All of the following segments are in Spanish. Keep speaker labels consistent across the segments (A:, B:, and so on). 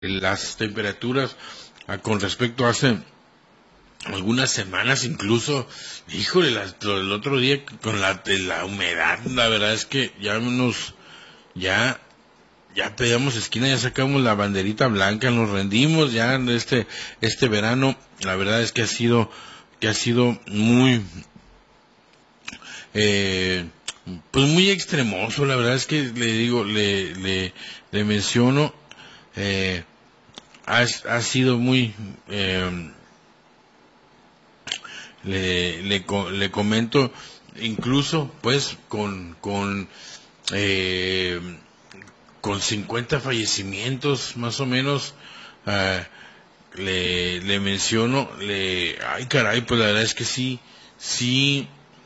A: las temperaturas con respecto a hace algunas semanas incluso, híjole, el otro día con la humedad, la verdad es que ya, ya pedíamos esquina, ya sacamos la banderita blanca, nos rendimos ya en este verano, la verdad es que ha sido muy, eh, pues muy extremoso, la verdad es que le digo, le menciono, eh, ha sido muy, le comento, incluso pues eh, con 50 fallecimientos más o menos, ah, le menciono, ay caray, pues la verdad es que sí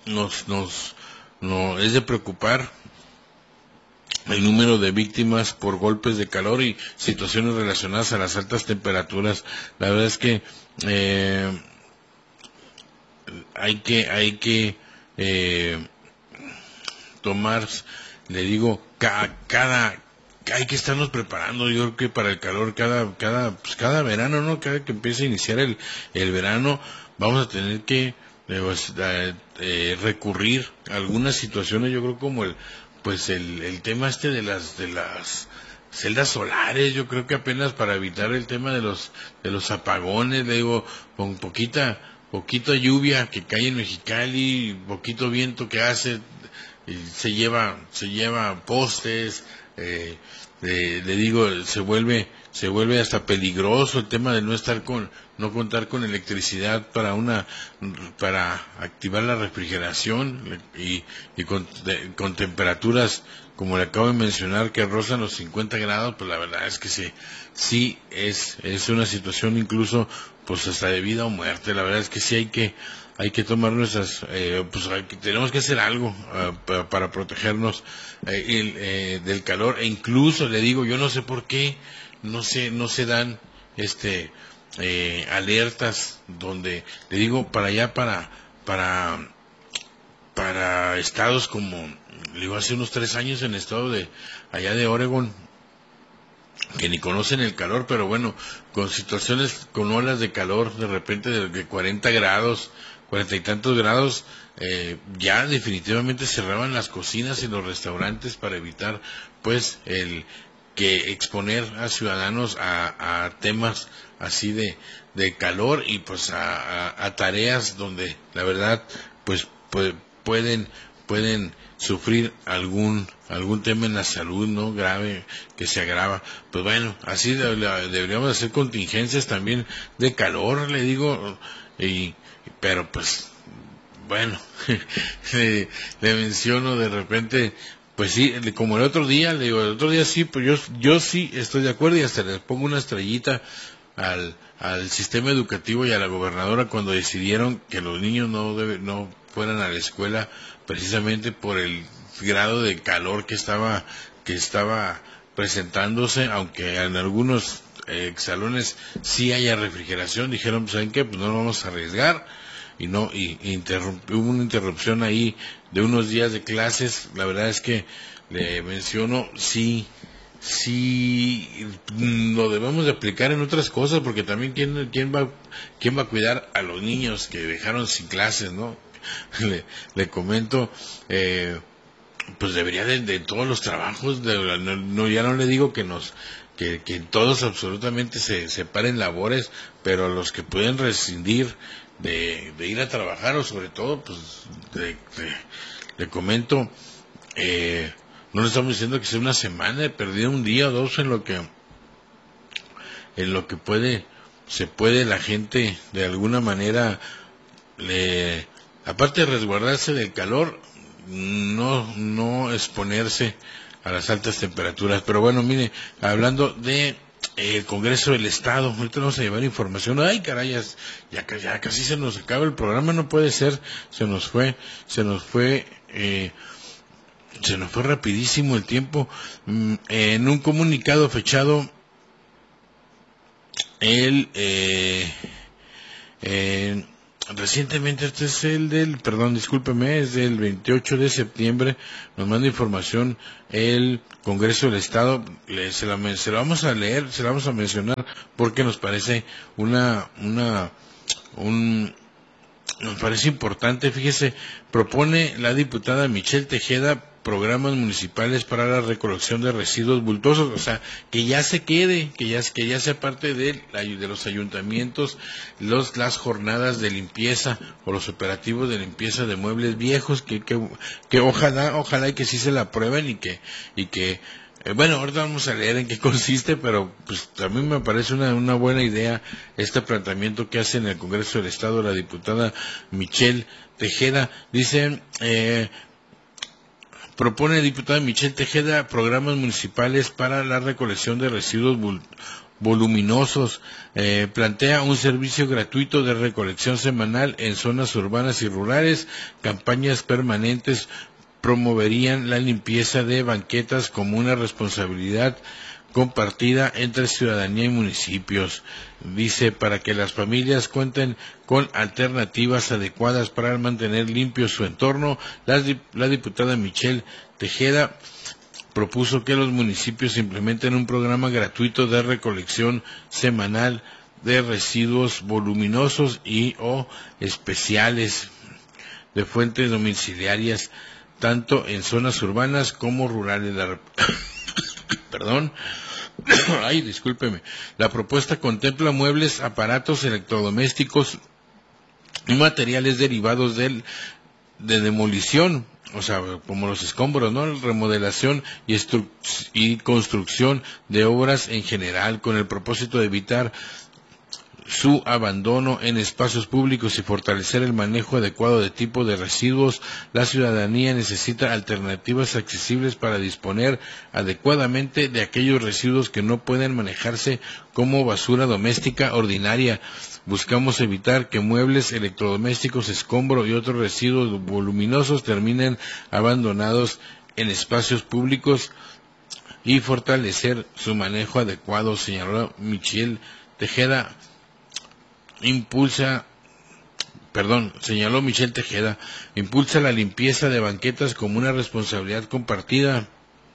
A: no, es de preocupar el número de víctimas por golpes de calor y situaciones relacionadas a las altas temperaturas. La verdad es que eh, hay que eh, tomar, le digo, hay que estarnos preparando, yo creo que para el calor, cada verano, ¿no? Cada que empiece a iniciar el verano, vamos a tener que recurrir a algunas situaciones, yo creo como el tema de las celdas solares, yo creo que apenas para evitar el tema de los apagones, le digo, con poquita lluvia que cae en Mexicali, poquito viento que hace, y se lleva postes, le digo, se vuelve hasta peligroso el tema de no contar con electricidad para activar la refrigeración y con temperaturas como le acabo de mencionar que rozan los 50 grados, pues la verdad es que sí es una situación incluso pues hasta de vida o muerte. La verdad es que sí hay que tomar pues tenemos que hacer algo para protegernos del calor, e incluso le digo, yo no sé por qué no se dan alertas donde le digo para allá para para estados como, le digo, hace unos 3 años en el estado de allá de Oregon, que ni conocen el calor, pero bueno, con situaciones, con olas de calor, de repente de 40 grados, 40 y tantos grados, ya definitivamente cerraban las cocinas y los restaurantes para evitar, pues, el que exponer a ciudadanos a temas así de calor y pues a tareas donde la verdad, pues, pueden, pueden sufrir algún tema en la salud, ¿no? Grave, que se agrava. Pues bueno, así deberíamos hacer contingencias también de calor, le digo, pero pues, bueno, le menciono de repente, pues sí, como el otro día, le digo, el otro día sí, pues yo sí estoy de acuerdo y hasta les pongo una estrellita al sistema educativo y a la gobernadora cuando decidieron que los niños no fueran a la escuela precisamente por el grado de calor que estaba presentándose, aunque en algunos salones sí haya refrigeración. Dijeron, pues, ¿saben qué? Pues no nos vamos a arriesgar, hubo una interrupción ahí de unos días de clases. La verdad es que le menciono, sí lo debemos de aplicar en otras cosas, porque también quién va a cuidar a los niños que dejaron sin clases, ¿no? Le comento, pues debería de todos los trabajos, ya no le digo que todos absolutamente se separen labores, pero a los que pueden rescindir de ir a trabajar, o sobre todo, pues le comento, no le estamos diciendo que sea una semana, he perdido un día o dos en lo que se puede la gente de alguna manera, aparte de resguardarse del calor, no exponerse a las altas temperaturas. Pero bueno, mire, hablando de el Congreso del Estado, ahorita vamos a llevar información. Ay, caray, ya casi se nos acaba el programa, no puede ser, se nos fue, se nos fue rapidísimo el tiempo. En un comunicado fechado el recientemente, este es discúlpeme, es del 28 de septiembre, nos manda información el Congreso del Estado, se la vamos a leer, se la vamos a mencionar, porque nos parece nos parece importante. Fíjese, propone la diputada Michelle Tejeda programas municipales para la recolección de residuos bultosos, o sea, que ya se quede, que ya sea parte de los ayuntamientos, las jornadas de limpieza o los operativos de limpieza de muebles viejos, que ojalá y que sí se la aprueben y que bueno, ahorita vamos a leer en qué consiste, pero pues a mí me parece una buena idea este planteamiento que hace en el Congreso del Estado la diputada Michelle Tejeda. Dice, propone diputada Michelle Tejeda programas municipales para la recolección de residuos voluminosos, plantea un servicio gratuito de recolección semanal en zonas urbanas y rurales, campañas permanentes promoverían la limpieza de banquetas como una responsabilidad compartida entre ciudadanía y municipios. Dice, para que las familias cuenten con alternativas adecuadas para mantener limpio su entorno, la diputada Michelle Tejeda propuso que los municipios implementen un programa gratuito de recolección semanal de residuos voluminosos y o especiales de fuentes domiciliarias, tanto en zonas urbanas como rurales. Perdón. Ay, discúlpeme. La propuesta contempla muebles, aparatos electrodomésticos y materiales derivados de demolición, o sea, como los escombros, ¿no? Remodelación y construcción de obras en general, con el propósito de evitar su abandono en espacios públicos y fortalecer el manejo adecuado de tipo de residuos. La ciudadanía necesita alternativas accesibles para disponer adecuadamente de aquellos residuos que no pueden manejarse como basura doméstica ordinaria. Buscamos evitar que muebles, electrodomésticos, escombro y otros residuos voluminosos terminen abandonados en espacios públicos y fortalecer su manejo adecuado, señaló Michelle Tejeda. Señaló Michelle Tejeda, impulsa la limpieza de banquetas como una responsabilidad compartida.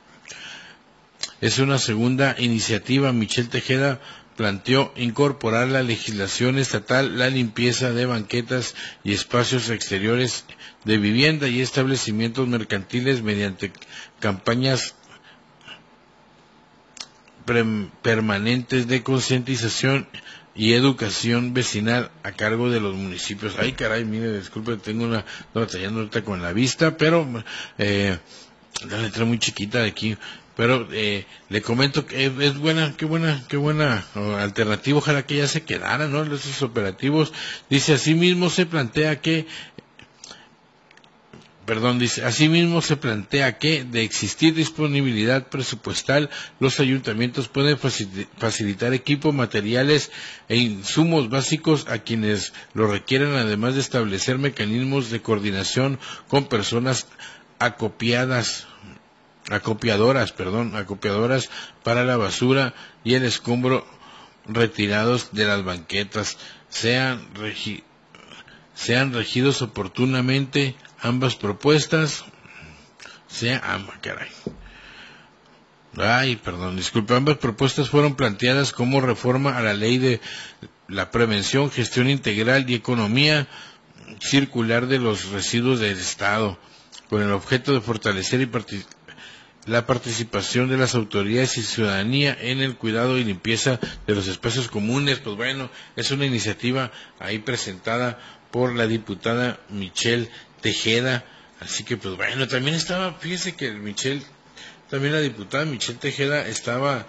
A: Es una segunda iniciativa. Michelle Tejeda planteó incorporar a la legislación estatal la limpieza de banquetas y espacios exteriores de vivienda y establecimientos mercantiles mediante campañas permanentes de concientización y educación vecinal a cargo de los municipios. Ay, caray, mire, disculpe, tengo una batallando ahorita con la vista, pero la letra muy chiquita de aquí, pero le comento que es buena, qué buena alternativa, ojalá que ya se quedara, ¿no? Esos operativos. Dice, asimismo se plantea que de existir disponibilidad presupuestal, los ayuntamientos pueden facilitar equipo, materiales e insumos básicos a quienes lo requieran, además de establecer mecanismos de coordinación con personas acopiadoras para la basura y el escombro retirados de las banquetas, sean regidos oportunamente ambas propuestas, ambas propuestas fueron planteadas como reforma a la ley de la prevención, gestión integral y economía circular de los residuos del Estado, con el objeto de fortalecer la participación de las autoridades y ciudadanía en el cuidado y limpieza de los espacios comunes. Pues bueno, es una iniciativa ahí presentada por la diputada Michelle Tejeda, así que pues bueno, también estaba, fíjese que también la diputada Michelle Tejeda estaba,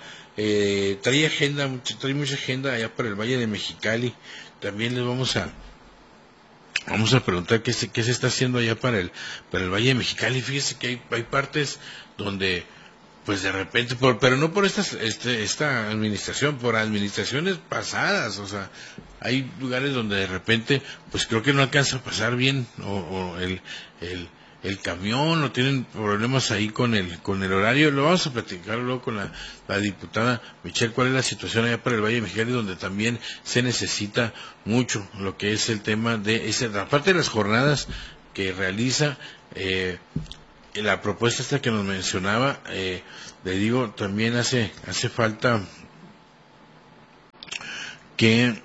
A: trae mucha agenda allá para el Valle de Mexicali. También les vamos a preguntar qué se está haciendo allá para el Valle de Mexicali. Fíjese que hay partes donde pues de repente, pero no por esta administración, por administraciones pasadas, o sea, hay lugares donde de repente, pues creo que no alcanza a pasar bien, o el camión, o tienen problemas ahí con el horario. Lo vamos a platicar luego con la diputada Michelle, cuál es la situación allá para el Valle de Mexicali, donde también se necesita mucho lo que es el tema de aparte de las jornadas que realiza, la propuesta esta que nos mencionaba, le digo, también hace falta que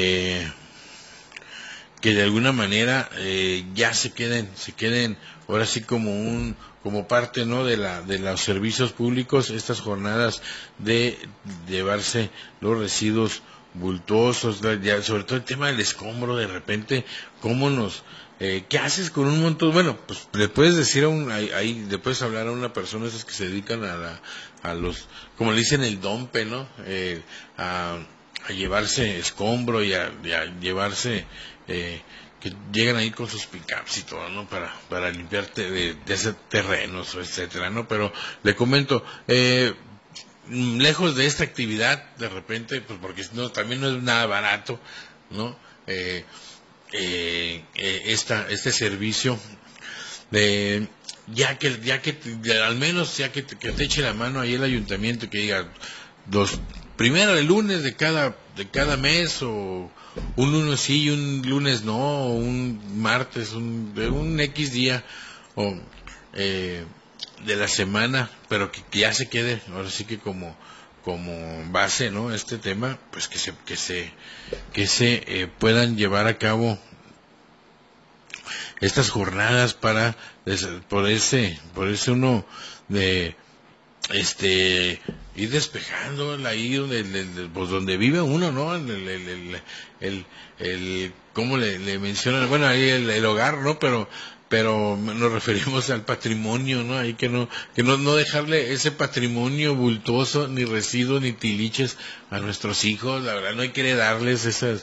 A: de alguna manera ya se queden ahora sí como parte, ¿no?, de los servicios públicos, estas jornadas de llevarse los residuos bultosos, ya, sobre todo el tema del escombro. De repente, cómo ¿qué haces con un montón? Bueno, pues le puedes decir ahí le puedes hablar a una persona, esas que se dedican a los, como le dicen, el dompe, ¿no? A llevarse escombro y a llevarse, que llegan ahí con sus pickups y todo, ¿no? Para limpiarte de ese terrenos, etcétera, ¿no? Pero le comento, lejos de esta actividad, de repente, pues porque también no es nada barato, ¿no? Este servicio de al menos ya que te eche la mano ahí el ayuntamiento, que diga primero el lunes de cada mes, o un lunes sí y un lunes no, o un martes, un X día, o de la semana, pero que ya se quede ahora sí que como base, ¿no?, este tema, pues que se puedan llevar a cabo estas jornadas para por ese uno de ir despejando ahí pues donde vive uno, ¿no? ¿Cómo le mencionan? Bueno, ahí el hogar, ¿no? Pero nos referimos al patrimonio, ¿no? Ahí que no dejarle ese patrimonio bultuoso, ni residuos, ni tiliches a nuestros hijos. La verdad, no hay que darles esos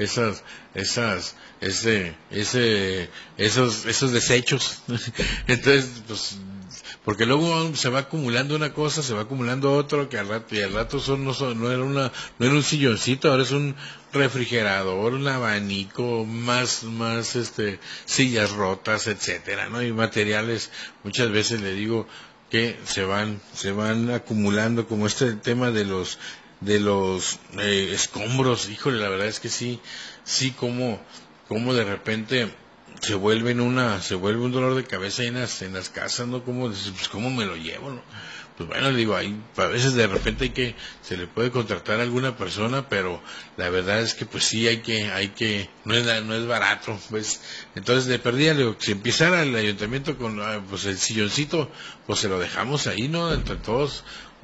A: desechos. Entonces, pues, porque luego se va acumulando una cosa, se va acumulando otro, que al rato no era un silloncito, ahora es un refrigerador, un abanico, más sillas rotas, etcétera, ¿no? Y materiales, muchas veces le digo que se van acumulando, como este tema de los escombros. Híjole, la verdad es que sí, como de repente se vuelve un dolor de cabeza ahí en las casas, ¿no? Pues, ¿cómo me lo llevo, no? Pues bueno, le digo, a veces de repente se le puede contratar a alguna persona, pero la verdad es que pues sí hay que, no es barato, pues. Entonces, de perdida, le digo, si empezara el ayuntamiento con, pues el silloncito, pues se lo dejamos ahí, ¿no?, entre todos,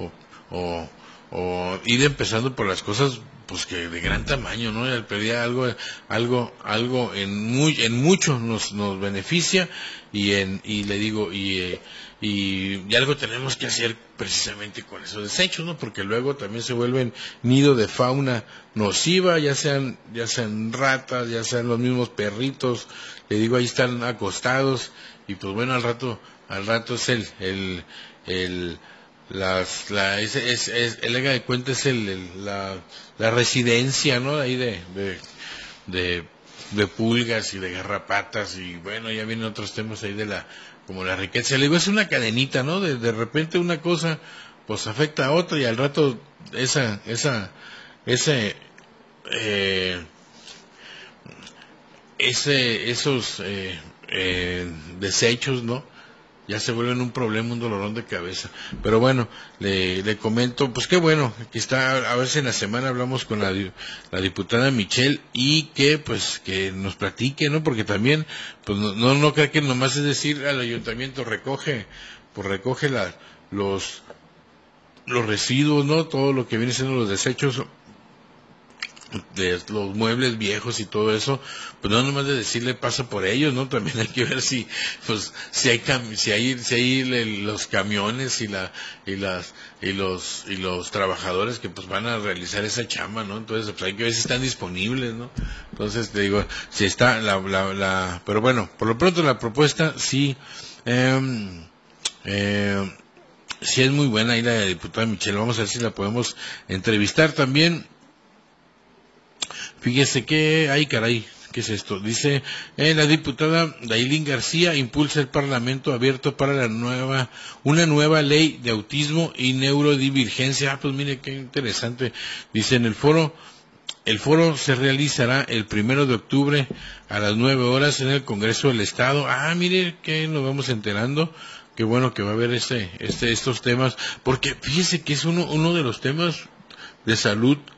A: o ir empezando por las cosas, pues, que de gran tamaño, ¿no? Y al perder algo en mucho nos beneficia, y le digo, y algo tenemos que hacer precisamente con esos desechos, ¿no? Porque luego también se vuelven nido de fauna nociva, ya sean ratas, ya sean los mismos perritos. Le digo, ahí están acostados, y pues bueno, al rato es el haga de cuenta, es la residencia, ¿no? Ahí de pulgas y de garrapatas, y bueno, ya vienen otros temas ahí como la riqueza. Le digo, es una cadenita, ¿no? De repente una cosa pues afecta a otra, y al rato ese esos desechos, ¿no?, ya se vuelven un problema, un dolorón de cabeza. Pero bueno, le comento, pues qué bueno, que está, a ver si en la semana hablamos con la diputada Michelle, y que pues que nos platique, ¿no? Porque también, pues no creo que nomás es decir al ayuntamiento, recoge los residuos, ¿no? Todo lo que viene siendo los desechos de los muebles viejos y todo eso, pues no nomás de decirle pasa por ellos, ¿no? También hay que ver si hay los camiones y los trabajadores que pues van a realizar esa chamba, ¿no? Entonces pues hay que ver si están disponibles, ¿no? Entonces te digo, si está pero bueno, por lo pronto la propuesta sí, sí es muy buena ahí la diputada Michelle. Vamos a ver si la podemos entrevistar también. Fíjese que, ay caray, ¿Qué es esto? Dice, la diputada Dailín García impulsa el Parlamento abierto para una nueva ley de autismo y neurodivergencia. Pues mire qué interesante. Dice, el foro se realizará el 1 de octubre a las 9 horas en el Congreso del Estado. Mire que nos vamos enterando. Qué bueno que va a haber estos temas, porque fíjese que es uno de los temas de salud